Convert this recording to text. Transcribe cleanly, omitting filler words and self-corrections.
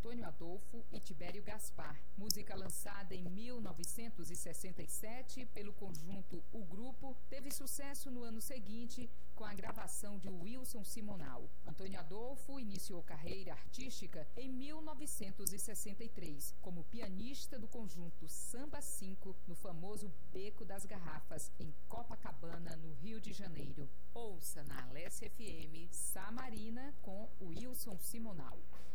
Antônio Adolfo e Tibério Gaspar. Música lançada em 1967 pelo conjunto O Grupo, teve sucesso no ano seguinte com a gravação de Wilson Simonal. Antônio Adolfo iniciou carreira artística em 1963 como pianista do conjunto Samba 5 no famoso Beco das Garrafas, em Copacabana, no Rio de Janeiro. Ouça na Alesse FM Samarina com Wilson Simonal.